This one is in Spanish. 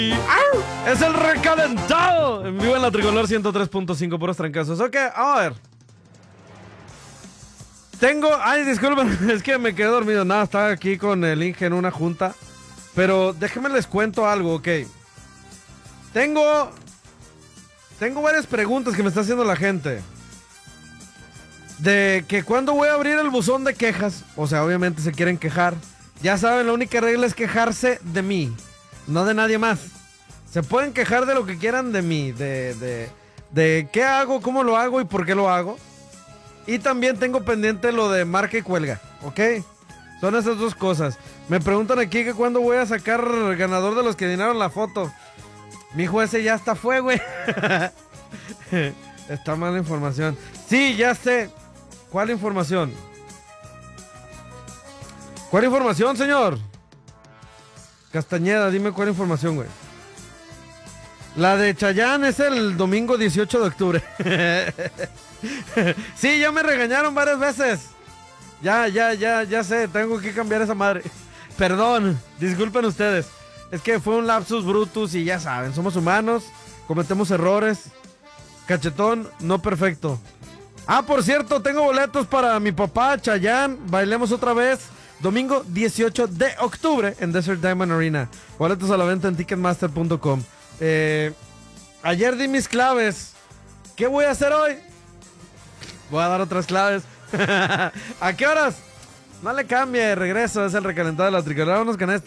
Es el recalentado en vivo en la Tricolor 103.5 puros trancazos. Ok, a ver. Ay, disculpen, es que me quedé dormido. Nada, estaba aquí con el Inge en una junta. Pero déjenme les cuento algo, ok. Tengo varias preguntas que me está haciendo la gente. De que cuando voy a abrir el buzón de quejas, o sea, obviamente se quieren quejar. Ya saben, la única regla es quejarse de mí, no de nadie más. Se pueden quejar de lo que quieran de mí, de qué hago, cómo lo hago y por qué lo hago. Y también tengo pendiente lo de marca y cuelga, ¿ok? Son esas dos cosas. Me preguntan aquí que cuándo voy a sacar ganador de los que adivinaron la foto. Mi hijo ese ya hasta fue, güey. Está mala información. Sí, ya sé. ¿Cuál información? ¿Cuál información, señor? Castañeda, dime cuál información, güey. La de Chayanne es el domingo 18 de octubre. Sí, ya me regañaron varias veces. Ya sé, tengo que cambiar esa madre. Perdón, disculpen ustedes. Es que fue un lapsus brutus y ya saben, somos humanos, cometemos errores. Cachetón, no perfecto. Ah, por cierto, tengo boletos para mi papá, Chayanne. Bailemos otra vez. Domingo 18 de octubre en Desert Diamond Arena. Boletos a la venta en ticketmaster.com. Ayer di mis claves. ¿Qué voy a hacer hoy? Voy a dar otras claves. ¿A qué horas? No le cambie, regreso. Es el recalentado de la Tricolor. Vámonos con este.